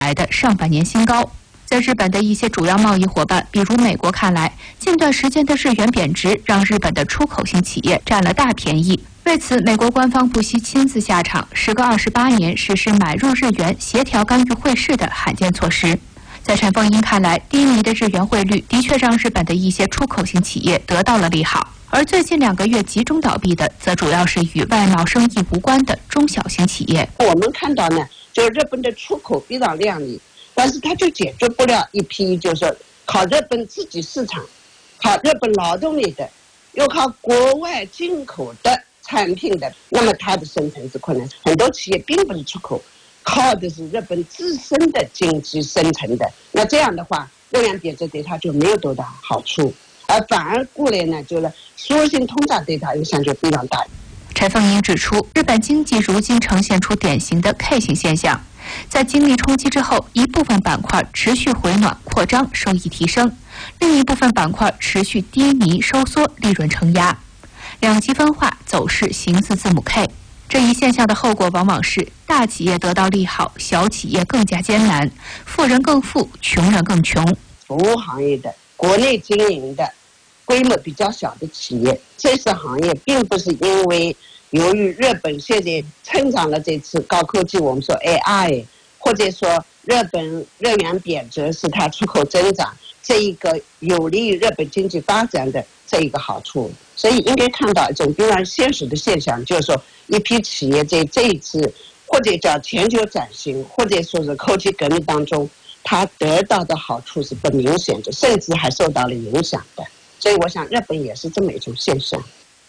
来的上半年新高。在日本的一些主要贸易伙伴，比如美国看来，近段时间的日元贬值让日本的出口型企业占了大便宜。为此，美国官方不惜亲自下场，时隔28年实施买入日元协调干预汇市的罕见措施。在陈凤英看来，低迷的日元汇率的确让日本的一些出口型企业得到了利好，而最近2个月集中倒闭的，则主要是与外贸生意无关的中小型企业。 我们看到呢，就日本的出口非常靓丽，但是它就解决不了一批就是靠日本自己市场、靠日本劳动力的，又靠国外进口的产品的，那么它的生存是困难。很多企业并不是出口，靠的是日本自身的经济生成的。那这样的话，日元贬值对它就没有多大好处，而反而过来呢，就是缩性通胀对它影响就非常大。 陈凤英指出，日本经济如今呈现出典型的 K 型现象，在经历冲击之后，一部分板块持续回暖扩张，收益提升，另一部分板块持续低迷收缩，利润承压，两极分化，走势形似字母 K。这一现象的后果往往是大企业得到利好，小企业更加艰难，富人更富，穷人更穷。 服务行业的、国内经营的、规模比较小的企业，这些行业并不是因为由于日本现在成长了这次高科技，我们说 AI， 或者说日元贬值是它出口增长这一个有利于日本经济发展的这一个好处，所以应该看到一种非常现实的现象，就是说一批企业在这一次或者叫全球转型，或者说是科技革命当中，它得到的好处是不明显的，甚至还受到了影响的。所以我想日本也是这么一种现象。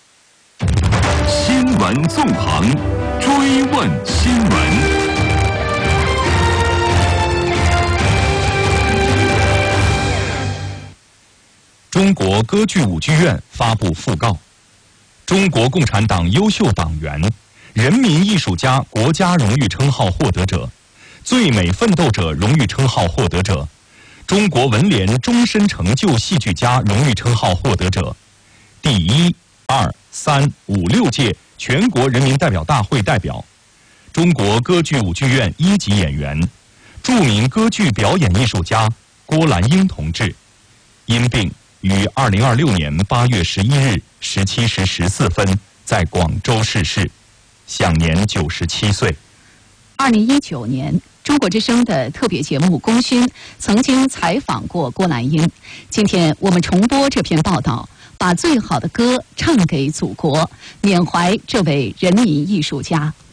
新闻纵横，追问新闻。中国歌剧舞剧院发布讣告：中国共产党优秀党员、人民艺术家国家荣誉称号获得者、最美奋斗者荣誉称号获得者、中国文联终身成就戏剧家荣誉称号获得者、第1、2、3、5、6届全国人民代表大会代表、中国歌剧舞剧院1级演员、著名歌剧表演艺术家郭兰英同志，因病于2026年8月11日17时14分在广州逝世，享年97岁。 2019年，中国之声的特别节目《功勋》曾经采访过郭兰英。今天我们重播这篇报道，把最好的歌唱给祖国，缅怀这位人民艺术家。